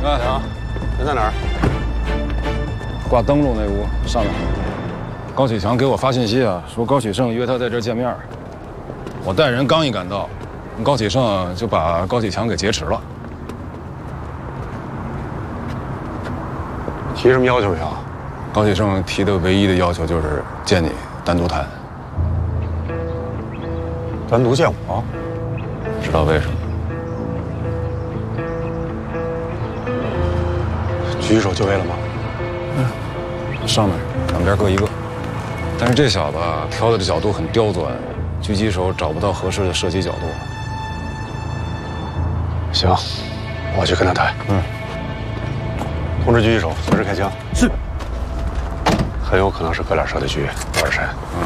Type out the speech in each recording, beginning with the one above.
行，人在哪儿？ 挂灯笼那屋上面。高启强给我发信息啊，说高启盛约他在这儿见面。我带人刚一赶到，高启盛就把高启强给劫持了。 提什么要求没有？ 高启盛提的唯一的要求就是见你单独谈。 单独见我？ 知道为什么？ 狙击手就位了吗？ 上面两边各一个。但是这小子挑的这角度很刁钻，狙击手找不到合适的射击角度。 行，我去跟他谈。通知狙击手随时开枪。 是。 很有可能是哥俩设的局，不是谁。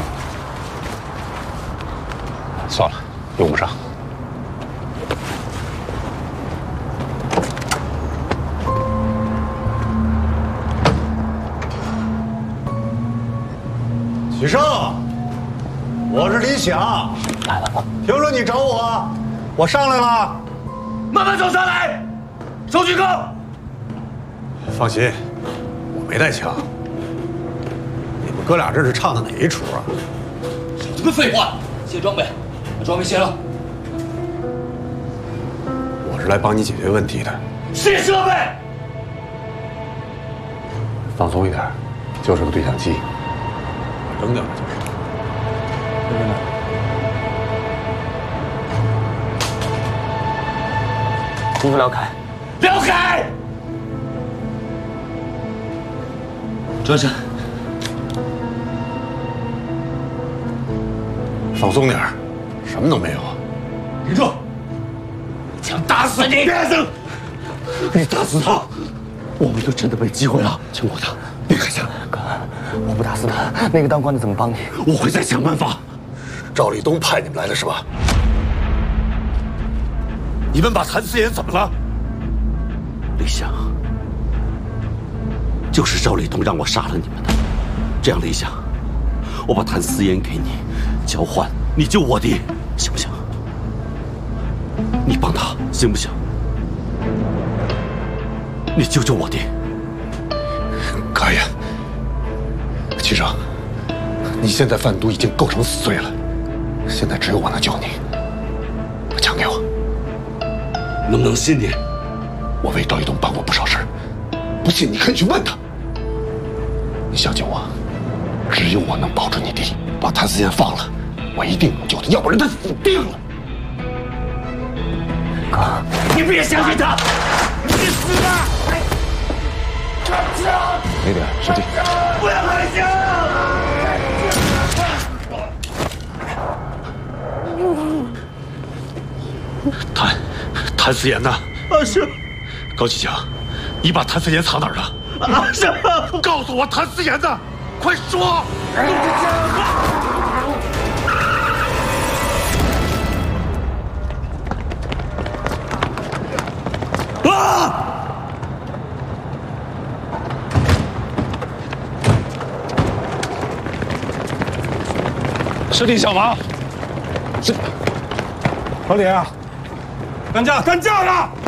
算了，用不上。 启盛，我是李想， 来了。 听说你找我上来了。 慢慢走上来，手举高。 放心，我没带枪。你们哥俩这是唱的哪一出啊？ 少他妈废话！卸装备，把装备卸了。 我是来帮你解决问题的。 卸设备。 放松一点，就是个对讲机。 扔掉了就是。 衣服撩开，撩开！转身。 放松点，什么都没有。 顶住！枪打死你！ 别动！你打死他，我们就真的没机会了。请过他，别开枪。 哥，我不打死他，那个当官的怎么帮你？ 我会再想办法。赵立东派你们来的是吧？你们把谭思妍怎么了？李想，就是赵立东让我杀了你们的。这样，李想，我把谭思妍给你，交换你救我弟，行不行？你帮他行不行？你救救我弟。可以。启盛，你现在贩毒已经构成死罪了，现在只有我能救你。把枪给我。能不能信你？我为赵立东办过不少事儿，不信你可以去问他。你相信我，只有我能保住你弟。把谭思妍放了，我一定能救他，要不然他死定了。 哥，你别相信他，你死吧！ 没点使劲。 不要开枪！ 谭思妍呢？ 阿生， 高启强，你把谭思妍藏哪儿了？ 阿生， 告诉我谭思妍呢！快说！ 啊！ 师弟小王，老李啊，干架了！